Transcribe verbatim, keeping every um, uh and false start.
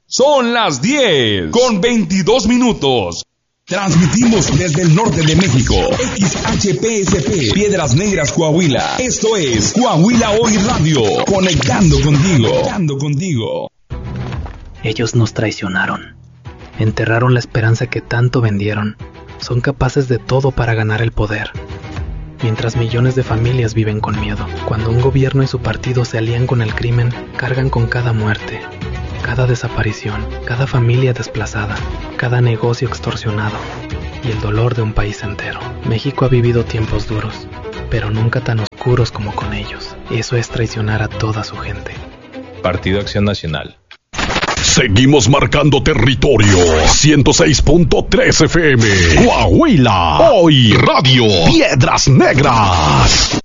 Son las diez con veintidós minutos. Transmitimos desde el norte de México. X H P S P, Piedras Negras, Coahuila. Esto es Coahuila Hoy Radio. Conectando contigo. Conectando contigo. Ellos nos traicionaron. Enterraron la esperanza que tanto vendieron. Son capaces de todo para ganar el poder. Mientras millones de familias viven con miedo. Cuando un gobierno y su partido se alían con el crimen, cargan con cada muerte, cada desaparición, cada familia desplazada, cada negocio extorsionado y el dolor de un país entero. México ha vivido tiempos duros, pero nunca tan oscuros como con ellos. Eso es traicionar a toda su gente. Partido Acción Nacional. Seguimos marcando territorio. ciento seis punto tres F M. Coahuila Hoy Radio. Piedras Negras.